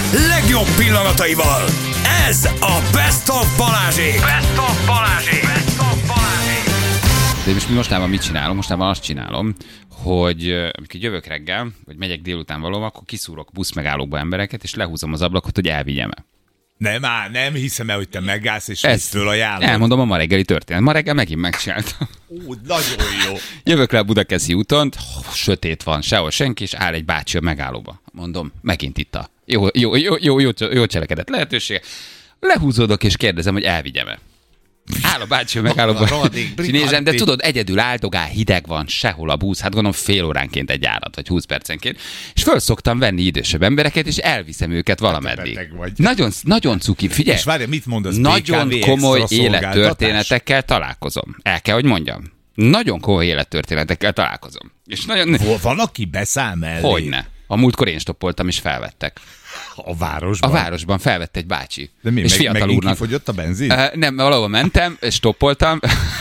legjobb pillanataival. Ez a Best of Balázsék. Best of Balázsék. Best of Balázsék. De most mostában mit csinálom? Mostában azt csinálom, hogy amikor jövök reggel, vagy megyek délután valóban, akkor kiszúrok buszmegállókba embereket, és lehúzom az ablakot, hogy elvigyem-e. Nem hiszem el, hogy te megállsz, és visz föl a járót. Elmondom a ma reggeli történet. Ma reggel megint megcsináltam. Nagyon jó. Jövök le a Budakeszi úton, sötét van, sehol senki, és áll egy bácsi a megállóba. Mondom, megint itt a jó cselekedett lehetőség. Lehúzódok, és kérdezem, hogy elvigyem-e. Áll a bácsi a megállóba, és nézem, de tudod, egyedül áldogál, hideg van, sehol a busz, hát gondolom fél óránként egy járat, vagy 20 percenként, és föl szoktam venni idősebb embereket, és elviszem őket valameddig. Nagyon cuki, figyelj, és várj, mit mondasz? nagyon BKV komoly extra élettörténetekkel találkozom. El kell, hogy mondjam. Nagyon komoly élettörténetekkel találkozom. És nagyon... Van, aki beszáll mellé? Hogyne. A múltkor én stoppoltam, és felvettek. A városban? A városban felvett egy bácsi. De mi, és fiatal úrnak. Kifogyott a benzin? Nem, valahol mentem, és stoppoltam.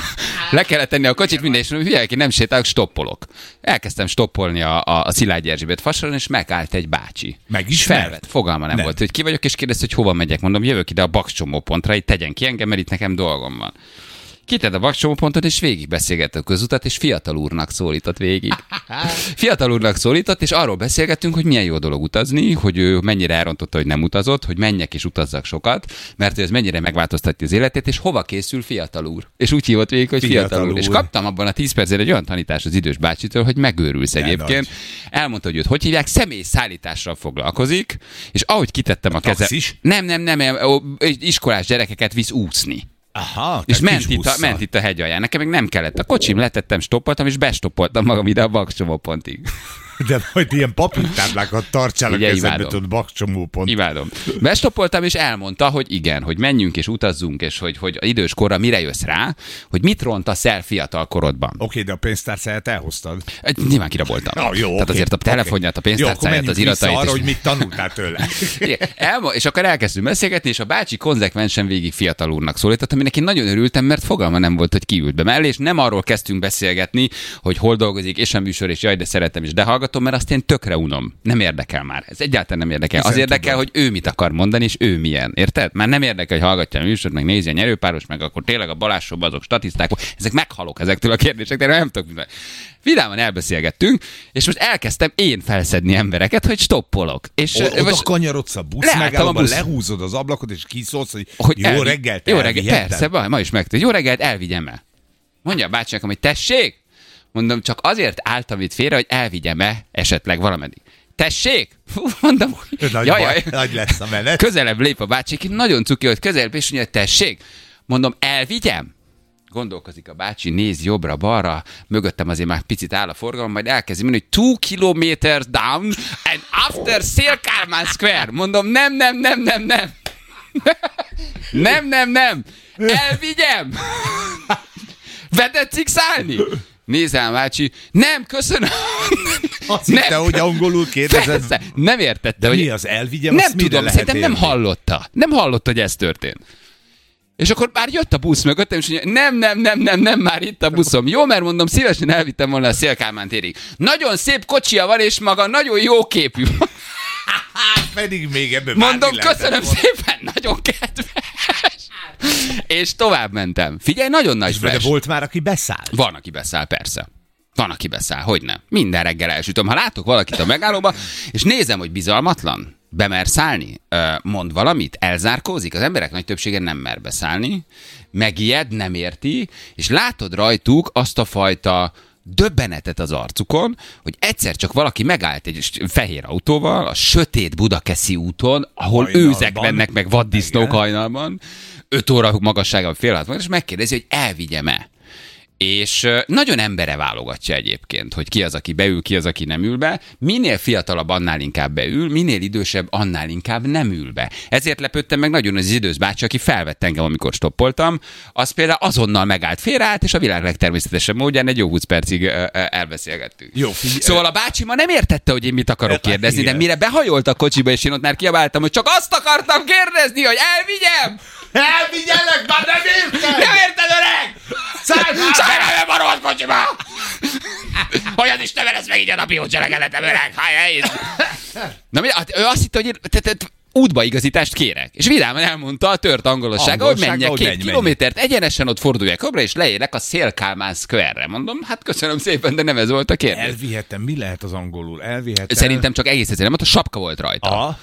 Le kellett tenni a kocsit, minden, és figyelj, nem sétálok, stoppolok. Elkezdtem stoppolni a Szilágyi Erzsébet fasoron, és megállt egy bácsi. Megismert? Felvett, fogalma nem volt, hogy ki vagyok, és kérdezte, hogy hova megyek. Mondom, jövök ide a Baks csomópontra, itt tegyen ki engem, mert itt nekem dolgom van. Kitett a Baks csomópontot, és végig beszélgett a közutat, és fiatal úrnak szólított végig. Fiatal úrnak szólított, és arról beszélgettünk, hogy milyen jó dolog utazni, hogy ő mennyire elrontotta, hogy nem utazott, hogy menjek és utazzak sokat, mert ez mennyire megváltoztatja az életét, és hova készül fiatal úr. És úgy hívott végig, hogy fiatal úr. És kaptam abban a 10 percben egy olyan tanítást az idős bácsitől, hogy megőrülsz egyébként. Elmondta, hogy őt hogy hívják, személyszállítással foglalkozik, és ahogy kitettem a kezem. Nem, iskolás gyerekeket visz úszni. Aha, és ment itt a hegy alján. Nekem meg nem kellett. A kocsim letettem, stoppoltam, és bestoppoltam magam ide a Baks csomópontig. De majd ilyen papírtáblákat tartsál a kezedbe, tudod, Baks csomópont. Imádom. Bestoppoltam, és elmondta, hogy igen, hogy menjünk és utazzunk, és hogy idős korra mire jössz rá, hogy mit rontasz el fiatal korodban. Oké, de a pénztárcáját elhoztad. Nyilván kiraboltam. Tehát azért a telefonját, a pénztárcáját, az iratait. Arra, hogy mit tanultál tőle. És akkor elkezdtünk beszélgetni, és a bácsi konzekvensen végig fiatal úrnak szólított, aminek én nagyon örültem, mert fogalma nem volt, hogy kiült be mellé, és nem arról kezdtünk beszélgetni, hogy hol dolgozik, és a műsor, és jaj, de szeretem, és de hallgatom, mert azt én tökre unom. Nem érdekel már. Ez egyáltalán nem érdekel. Az érdekel, hogy ő mit akar mondani, és ő milyen. Érted? Már nem érdekel, hogy hallgatja a műsort, meg nézi a nyerőpáros, meg akkor tényleg a Balázs Showban azok statiszták. Ezek meghalok ezektől a kérdésektől, nem tudok mindent. Vidáman elbeszélgettünk, és most elkezdtem én felszedni embereket, hogy stoppolok. És oda kanyarodsz a busz megállóban, lehúzod az ablakot, és kiszólsz, hogy jó reggelt, jó reggelt, persze, ma is megtudja. Jó reggelt, elvigyem el. Mondja a bácsi nekem, hogy tessék? Mondom, csak azért álltam itt félre, hogy elvigyem-e esetleg valameddig. Tessék? Mondom, nagy lesz a menet. Közelebb lép a bácsi, nagyon cuki, hogy közelebb, és mondja, tessék? Mondom, elvigyem? Gondolkozik a bácsi, néz jobbra-balra, mögöttem azért már picit áll a forgalom, majd elkezdi mondani, hogy 2 kilometers down and after Széll-Kálmán Square. Mondom, nem. Nem. Elvigyem? Vedetszik szállni? Nézem, bácsi, nem, köszönöm. Azt hitte, hogy angolul kérdezed. Persze, nem értette. Hogy mi az elvigyem, nem azt mire tudom, lehet szerintem nem hallotta. Nem hallotta, hogy ez történt. És akkor már jött a busz mögöttem, és mondja, nem, már itt a buszom. Jó, mert mondom, szívesen elvittem volna a Széll-Kálmán térig. Nagyon szép kocsia van, és maga nagyon jó képű. Pedig még ebből mondom, köszönöm szépen, nagyon kedves. És tovább mentem. Figyelj, nagyon nagy flash. De volt már, aki beszáll? Van, aki beszáll, persze. Van, aki beszáll, hogy nem. Minden reggel elsütöm. Ha látok valakit a megállóba, és nézem, hogy bizalmatlan, bemer szállni, mond valamit, elzárkózik, az emberek nagy többsége nem mer beszállni, megijed, nem érti, és látod rajtuk azt a fajta döbbenetet az arcukon, hogy egyszer csak valaki megállt egy fehér autóval a sötét Budakeszi úton, ahol hajnalban, őzek mennek meg vaddisznók hajnalban, 5 óra magasságban, fél 6 és megkérdezi, hogy elvigyem-e. És nagyon embere válogatja egyébként, hogy ki az, aki beül, ki az, aki nem ül be. Minél fiatalabb, annál inkább beül, minél idősebb, annál inkább nem ül be. Ezért lepődtem meg nagyon az idős bácsi, aki felvett engem, amikor stoppoltam. Az például azonnal megállt, félreállt, és a világ legtermészetesebb módján egy jó 20 percig elbeszélgettünk. Jó, szóval a bácsi ma nem értette, hogy én mit akarok kérdezni, de mire behajolt a kocsiba, és én ott már kiabáltam, hogy csak azt akartam kérdezni, hogy elvigyem! Elvigyelek, már nem érted! Nem érted, öreg! Szállj a rohadt kocsiba! Hogyan is nevelesz meg így a napi útcselekedetem, öreg? Na, ő azt hitte, hogy útbaigazítást kérek. És vidáman elmondta a tört angolossága, hogy menjek 2 kilométert, egyenesen ott forduljak jobbra, és leérek a Szél-Kálmán Square-re. Mondom, hát köszönöm szépen, de nem ez volt a kérdés. Elvihettem, mi lehet az angolul? Elvihettem. Szerintem csak egész egyszerűen, mert a sapka volt rajta.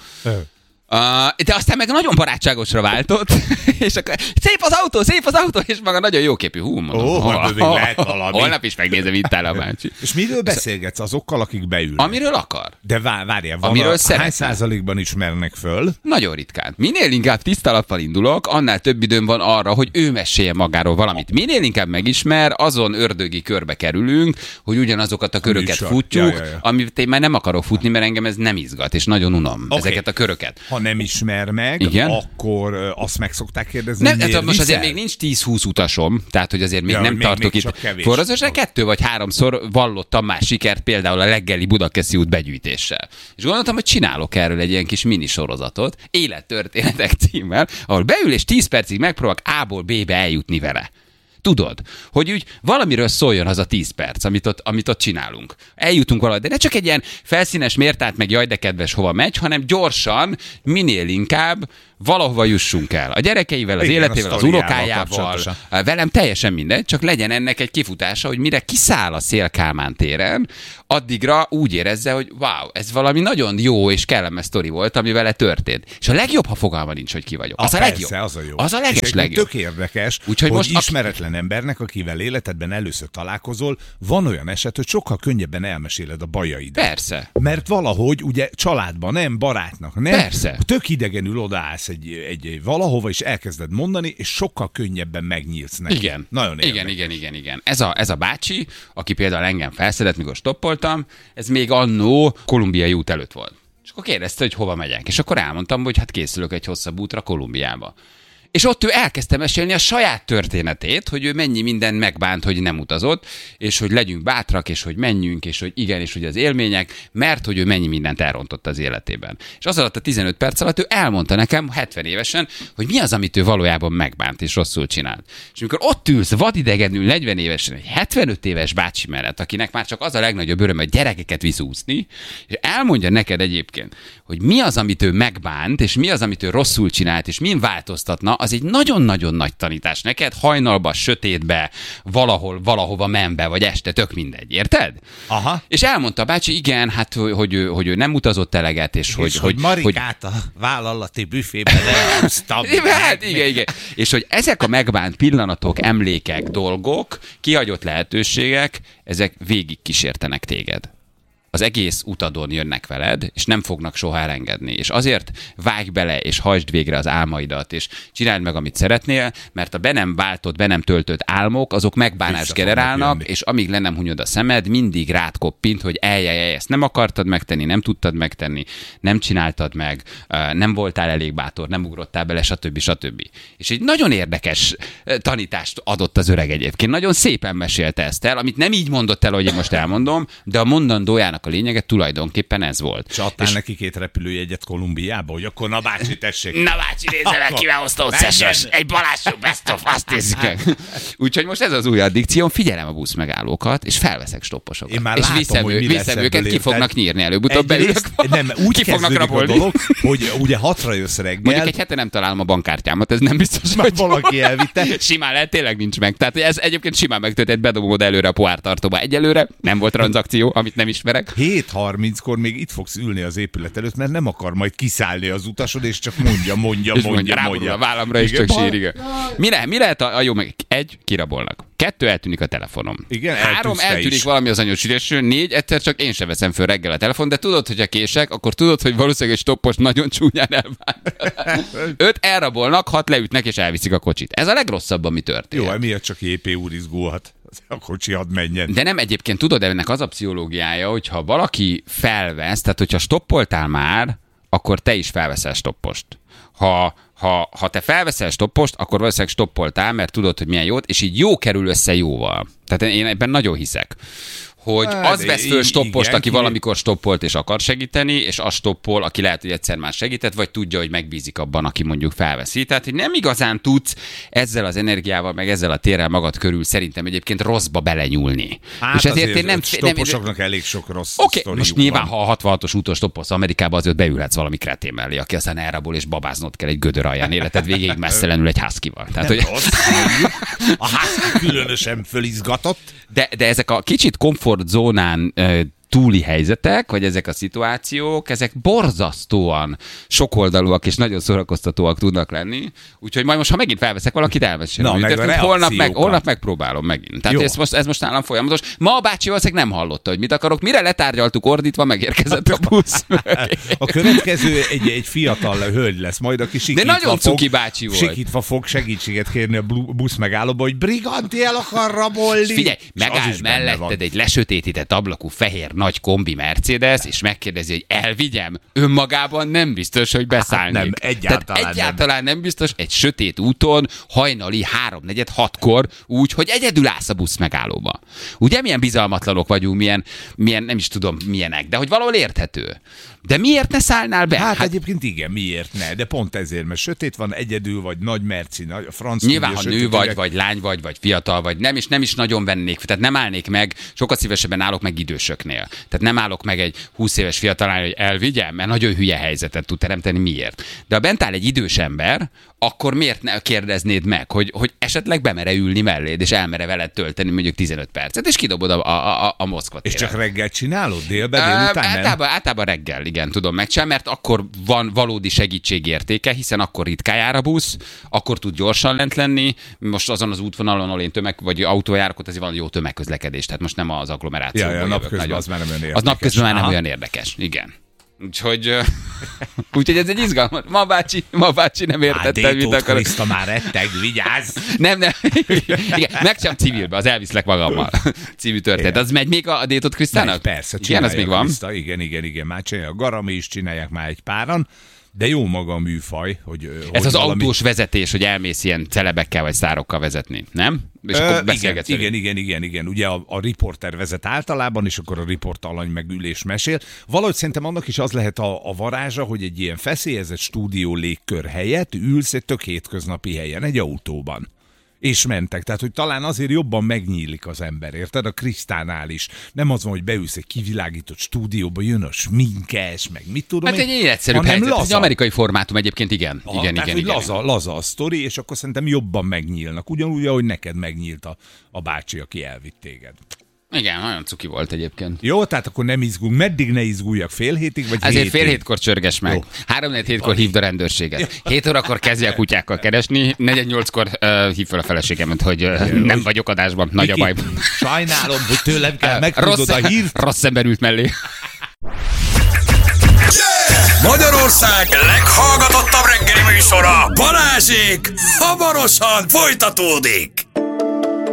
De aztán meg nagyon barátságosra váltott, és akkor szép az autó, és maga nagyon jóképű. Mondom, holnap is megnézem, itt áll a bácsi. És miről beszélgetsz azokkal, akik beülnek? Amiről akar. De várjál, hány százalékban ismernek föl? Nagyon ritkán. Minél inkább tiszta lappal indulok, annál több időm van arra, hogy ő mesélje magáról valamit. Minél inkább megismer, azon ördögi körbe kerülünk, hogy ugyanazokat a köröket futjuk, amit én már nem akarok futni, mert engem ez nem izgat, és nagyon unom ezeket a köröket. Ha nem ismer meg, igen? Akkor azt meg szokták kérdezni, nem, hát most azért még nincs 10-20 utasom, tehát hogy azért még nem tartok itt forrazosan, 2 vagy 3-szor vallottam már sikert, például a reggeli Budakeszi út begyűjtéssel. És gondoltam, hogy csinálok erről egy ilyen kis minisorozatot, Élettörténetek címmel, ahol beül és 10 percig megpróbálok A-ból B-be eljutni vele. Tudod, hogy úgy valamiről szóljon az a 10 perc, amit ott csinálunk. Eljutunk valahogy, de ne csak egy ilyen felszínes mértát meg jaj de kedves hova megy, hanem gyorsan, minél inkább valahova jussunk el. A gyerekeivel, az életével, az unokájával, velem teljesen mindegy, csak legyen ennek egy kifutása, hogy mire kiszáll a Szél-Kálmán téren, addigra úgy érezze, hogy wow, ez valami nagyon jó és kellemes sztori volt, ami vele történt. És a legjobb, ha fogalma nincs, hogy ki vagyok. Az a legjobb. Az a jó. Az a legjobb. Tök érdekes, úgyhogy hogy most ismeretlen embernek, akivel életedben először találkozol, van olyan eset, hogy sokkal könnyebben elmeséled a bajaidat. Persze. Mert valahogy ugye családban nem, barátnak nem. Persze. Tök idegenül odaállsz egy valahova, és elkezded mondani, és sokkal könnyebben megnyílsz neki. Igen. Nagyon érdekes. Igen. Ez a bácsi, aki például engem felszedett, mikor stoppoltam, ez még annó Kolumbiai út előtt volt. És akkor kérdezte, hogy hova megyek. És akkor elmondtam, hogy hát készülök egy hosszabb útra Kolumbiába. És ott ő elkezdte mesélni a saját történetét, hogy ő mennyi mindent megbánt, hogy nem utazott, és hogy legyünk bátrak, és hogy menjünk, és hogy igen, és hogy az élmények, mert hogy ő mennyi mindent elrontott az életében. És az alatt a 15 perc alatt ő elmondta nekem 70 évesen, hogy mi az, amit ő valójában megbánt és rosszul csinált. És amikor ott ülsz vadidegenül 40 évesen, egy 75 éves bácsi mellett, akinek már csak az a legnagyobb öröm, hogy gyerekeket visz úszni, és elmondja neked egyébként, hogy mi az, amit ő megbánt, és mi az, amit ő rosszul csinált, és min változtatna, az egy nagyon-nagyon nagy tanítás neked, hajnalba, sötétbe, valahova menve, vagy este, tök mindegy, érted? Aha. És elmondta a bácsi, igen, hát, hogy ő nem utazott eleget, és hogy Marikát a vállalati büfében elhúztam. Hát igen. És hogy ezek a megbánt pillanatok, emlékek, dolgok, kihagyott lehetőségek, ezek végig kísértenek téged. Az egész utadon jönnek veled, és nem fognak soha elengedni. És azért vágj bele, és hajtsd végre az álmaidat, és csináld meg, amit szeretnél, mert a be nem váltott, be nem töltött álmok, azok megbánást generálnak, és amíg le nem hunyod a szemed, mindig rád koppint, hogy ezt nem akartad megtenni, nem tudtad megtenni, nem csináltad meg, nem voltál elég bátor, nem ugrottál bele, stb. És egy nagyon érdekes tanítást adott az öreg egyébként. Nagyon szépen mesélte ezt el, amit nem így mondott el, hogy én most elmondom, de a mondandójának a lényege tulajdonképpen ez volt. És adtál neki 2 repülőjegyet Kolumbiába, hogy akkor na bácsi, tessék. Na bácsi, nézze meg, kivel hozta ott szesses. Egy Balázsú best of, azt nézzük meg. Úgyhogy most ez az új addikcióm, figyelem a busz megállókat, és felveszek stopposokat. Én már és látom, hogy viszem őket, ki fognak nyírni előbb-utóbb belőlük. Nem, úgy ki fognak rabolni. A dolog, hogy ugye 6-ra jössz reggel. Mondjuk egy hete nem találom a bankkártyámat, ez nem biztos, hogy valaki elvitte. Simán lehet, tényleg nincs meg. Tehát ez egyébként simán megtörtént, bedobom oda előre a pohártartóba. Egyelőre nem volt tranzakció, amit nem ismerek. 7:30-kor még itt fogsz ülni az épület előtt, mert nem akar majd kiszállni az utasod, és csak mondja. A vállamra is csak sír, igen. Mi lehet a jó meg? 1, kirabolnak. 2, eltűnik a telefonom. Igen, 3, eltűnik valami az anyósítésről. 4, egyszer csak én sem veszem föl reggel a telefon, de tudod, hogy ha kések, akkor tudod, hogy valószínűleg egy stoppos nagyon csúnyán elvált. 5, elrabolnak, 6, leütnek és elviszik a kocsit. Ez a legrosszabb, ami történt. Jó, emiatt csak JP úr izgulhat. A kocsi hadd menjen. De nem, egyébként tudod, ennek az a pszichológiája, hogyha valaki felvesz, tehát hogyha stoppoltál már, akkor te is felveszel stoppost. Ha te felveszel stoppost, akkor valószínűleg stoppoltál, mert tudod, hogy milyen jót, és így jó kerül össze jóval. Tehát én ebben nagyon hiszek, hogy az vesz föl stoppost, igen, aki valamikor stoppolt és akar segíteni, és az stoppol, aki lehet, hogy egyszer már segített, vagy tudja, hogy megbízik abban, aki mondjuk felveszi. Tehát, hogy nem igazán tudsz ezzel az energiával, meg ezzel a térrel magad körül szerintem egyébként rosszba belenyúlni. Hát és ezért én nem... stopposoknak elég sok rossz Oké, most nyilván, ha a 66-os úton stoppolsz Amerikába, azért beülhetsz valami kretén mellé, aki aztán elrabol és babáznod kell egy gödör alján életed végéig messzelenül egy huskyval. Tehát, hogy... A husky különösen fölizgatott. De ezek a kicsit komfortzónán túli helyzetek, vagy ezek a szituációk, ezek borzasztóan sokoldalúak és nagyon szórakoztatóak tudnak lenni. Úgyhogy majd most, ha megint felveszek valakit, elmesélem. Holnap megpróbálom megint. Tehát ez most nálam folyamatos. Ma a bácsi valószínűleg nem hallotta, hogy mit akarok. Mire letárgyaltuk ordítva, megérkezett a busz. A következő egy fiatal hölgy lesz majd, aki sikítva fog segítséget kérni a busz megállóba, hogy Briganti el akar rabolni. Figyelj, megáll melletted egy lesötétített ablakú fehér nagy kombi Mercedes, és megkérdezi, hogy elvigyem, önmagában nem biztos, hogy beszállnék. Nem, egyáltalán nem biztos, egy sötét úton, hajnali 3-4-6-kor, úgy, hogy egyedül állsz a busz megállóba. Ugye milyen bizalmatlanok vagyunk, milyen nem is tudom milyenek, de hogy valahol érthető. De miért ne szállnál be? Hát egyébként igen, miért ne? De pont ezért, mert sötét van, egyedül vagy, nagy merci, a franc. Nyilván, ha nő vagy lány vagy fiatal vagy, nem is nagyon vennék, tehát nem állnék meg, sokkal szívesebben állok meg idősöknél. Tehát nem állok meg egy 20 éves fiatalán, hogy elvigyem, mert nagyon hülye helyzetet tud teremteni, miért. De ha bent áll egy idős ember, akkor miért ne kérdeznéd meg, hogy esetleg bemere ülni melléd, és elmere veled tölteni mondjuk 15 percet, és kidobod a Moszkva téren. És csak reggel csinálod? Délután nem? Általában reggel, igen, tudom megcsinálni, mert akkor van valódi segítségértéke, hiszen akkor ritkán jár a busz, akkor tud gyorsan lent lenni. Most azon az útvonalon, ahol én vagy autójárok, ott azért van jó tömegközlekedés, tehát most nem az agglomerációban jövök. Napközben az már nem olyan érdekes. Az napközben már nem olyan érdekes, igen. Úgyhogy ez egy izgalmas. Ma bácsi nem értette, mit akar. Kriszta már retteg, vigyázz! Nem. Igen, megcsinálom civilbe, az elviszlek magammal. Című történet. Az megy még a Détot Krisztának? Persze, igen, az még van. Kriszta, igen, már csinálja. A Garami is csinálják már egy páran. De jó maga a műfaj, hogy ez az autós vezetés, hogy elmész ilyen celebekkel vagy sztárokkal vezetni, nem? És akkor beszélgetsz. Igen. Ugye a riporter vezet általában, és akkor a riportalany meg ül és mesél. Valahogy szerintem annak is az lehet a varázsa, hogy egy ilyen feszélyezett stúdió légkör helyett ülsz egy tök hétköznapi helyen, egy autóban. És mentek. Tehát, hogy talán azért jobban megnyílik az ember, érted? A Krisztánál is. Nem az van, hogy beülsz egy kivilágított stúdióba, jön a sminkes, meg mit tudom én. Hát egy egyszerűbb helyzet. Ez egy amerikai formátum egyébként, igen. Igen. Laza a sztori, és akkor szerintem jobban megnyílnak. Ugyanúgy, ahogy neked megnyílt a bácsi, aki elvitt téged. Igen, nagyon cuki volt egyébként. Jó, tehát akkor nem izgulunk. Meddig ne izguljak? Fél hétig, vagy azért fél hétkor csörges meg. 3-4-7-kor hívd a rendőrséget. 7 órakor kezdje a kutyákkal keresni, 4-8-kor hív fel a feleségemet, hogy nem vagyok adásban, nagy a baj. Sajnálom, hogy tőlem kell megtudod a hírt. Rossz ember ült mellé. Magyarország leghallgatottabb reggeli műsora, Balázsék, hamarosan folytatódik.